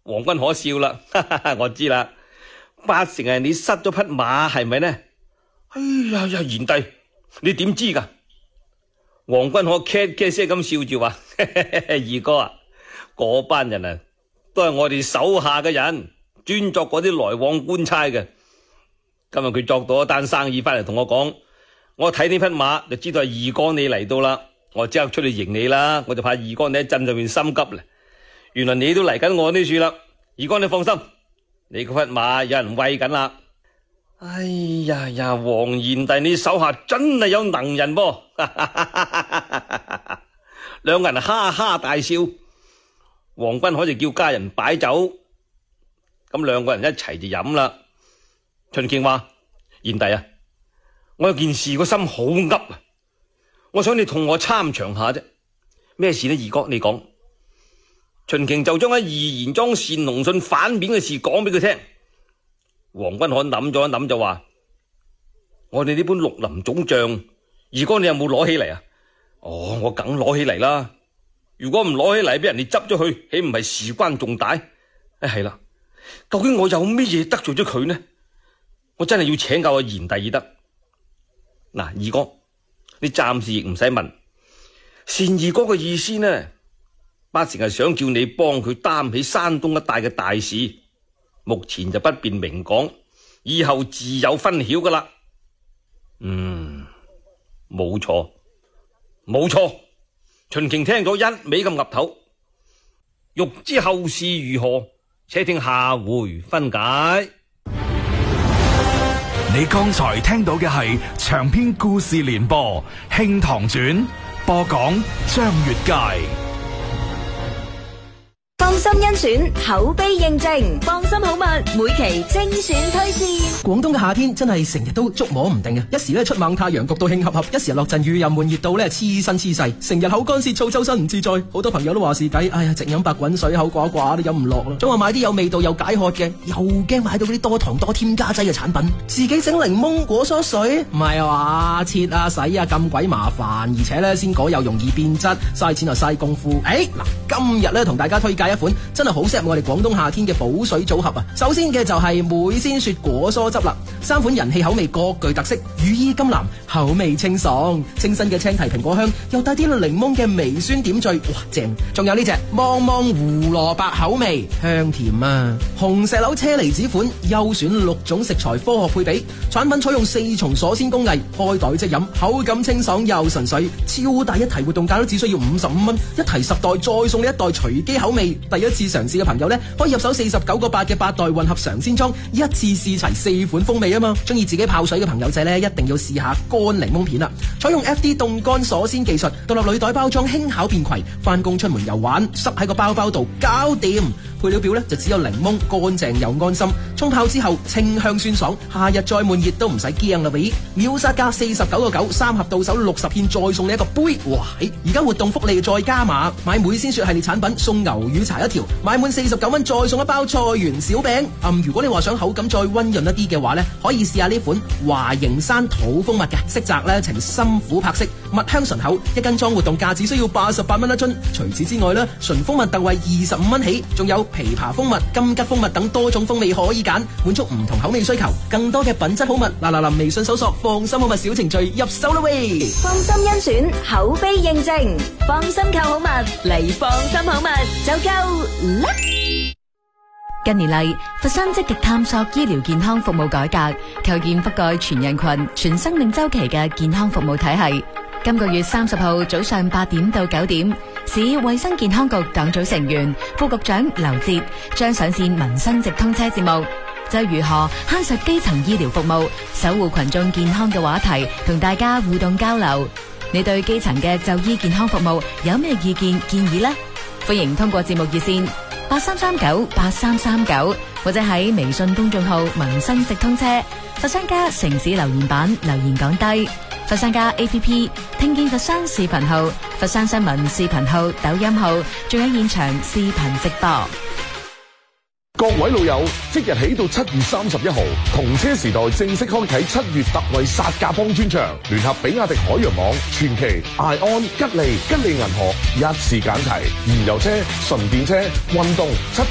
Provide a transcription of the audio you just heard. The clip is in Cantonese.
黃君可笑啦，我知啦，八成係你失咗匹馬係咪呢？哎呀呀，賢弟，你點知噶？黃君可咳咳聲咁笑住話：二哥啊，嗰班人啊，都係我哋手下嘅人，專作嗰啲來往官差嘅。今日佢作到一單生意翻嚟同我講，我睇呢匹馬就知道係二哥你嚟到啦，我即刻出去迎你啦。我就怕二哥你喺鎮上面心急啦。原來你都嚟緊我呢處啦，二哥你放心，你嗰匹馬有人餵緊啦。哎呀呀，黃賢弟你手下真係有能人噃，兩個人哈哈大笑。黃君可就叫家人擺酒，咁兩個人一齊就飲啦。秦瓊話：賢弟啊，我有件事個心好噏啊，我想你同我參詳下啫。咩事呢？二哥你講。秦瓊就將喺義賢莊善龍信反面嘅事講俾佢聽。黃君可諗咗一諗就話：我哋呢本綠林總賬，二哥你有冇攞起嚟啊？哦，我梗攞起嚟啦。如果唔攞起嚟，俾人哋執咗去，豈唔係事關重大？係啦，究竟我有咩嘢得罪咗佢呢？我真係要請教阿賢弟得。嗱，二哥，你暫時亦唔使問。善二哥嘅意思呢，八成係想叫你幫佢擔起山東一帶嘅大事。目前就不便明講，以後自有分曉噶啦。冇錯，冇錯。秦瓊聽咗一味咁岌頭，欲知後事如何，且聽下回分解。 你剛才聽到嘅係長篇故事連播《慶堂傳》，播講張月佳。 放心甄選，口碑認證，放心好物，每期精選推薦。 廣東嘅夏天真係成日都捉摸唔定啊！一時咧出猛太陽，焗到興合合；一時落陣雨，又悶熱到咧黐身黐細，成日口乾舌燥，周身唔自在。好多朋友都話是抵，哎呀，直飲白滾水，口寡寡都飲唔落啦。總話買啲有味道又解渴嘅，又驚買到嗰啲多糖多添加劑嘅產品。自己整檸檬果蔬水，唔係話切啊洗啊咁鬼麻煩，而且咧鮮果又容易變質，嘥錢又嘥功夫。嗱，今日咧同大家推介一款真係好適合我哋廣東夏天嘅補水組合啊！首先嘅就係美鮮雪果蔬汁啦，3款人氣口味各具特色，羽衣甘藍，口味清爽，清新嘅青提蘋果香，又帶啲檸檬嘅微酸點綴，哇正！仲有呢隻芒芒胡蘿蔔口味，香甜啊！紅石榴車厘子款，優選6種食材科學配比，產品採用4重鎖鮮工藝，開袋即飲，口感清爽又純粹，超大一提活動價都只需要55蚊，一提10袋再送你1袋隨機口味。第一次嘗試嘅朋友呢，可以入手49個8嘅8袋混合嘗鮮裝，一次試齊4款風味啊嘛！中意自己泡水嘅朋友仔呢，一定要試下乾檸檬片啦！採用 FD 凍乾鎖鮮技術，獨立鋁袋包裝，輕巧便攜，翻工出門遊玩，塞喺個包包度，搞掂！配料表呢，就只有檸檬，乾淨又安心。沖泡之後清香酸爽，夏日再悶熱都唔使驚啦喂！秒殺價49個9，3盒到手60片，再送你1個杯！哇！而家活動福利再加碼，買美鮮雪系列產品送牛乳茶1條，買滿49蚊再送一包菜園小餅。如果你話想口感再溫潤一啲嘅話呢，可以試下呢款華盈山土蜂蜜嘅，色澤呢呈深琥珀色，蜜香醇厚，1斤裝活動價只需要88蚊一樽。除此之外呢，純蜂蜜特惠25蚊起，仲有枇杷蜂蜜、金桔蜂蜜等多種風味可以揀，滿足唔同口味需求。更多嘅品質好物，嗱，微信搜索放心好物小程序入手啦喂！ 放心甄選，口碑認證，放心購好物嚟放心好物就夠啦！近年嚟，佛山積極探索醫療健康服務改革，構建覆蓋全人群、全生命周期嘅健康服務體系。今個月30號早上8點到9點，市衛生健康局黨組成員、副局長劉哲將上線民生直通車節目，就如何慳實基層醫療服務、守護群眾健康嘅話題，同大家互動交流。你對基層嘅就醫健康服務有咩意見建議呢？歡迎通過節目熱線83398339，或者喺微信公眾號民生直通車佛山家城市留言板留言講低。佛山家 APP 聽見佛山視頻號、佛山新聞視頻號、抖音號，仲有現場視頻直播。 各位老友，即日起到7月31號，同車時代正式開啟7月特惠殺價幫專場，聯合比亞迪海洋網、傳祺、艾安、吉利銀河一次揀齊，燃油車、純電車、運動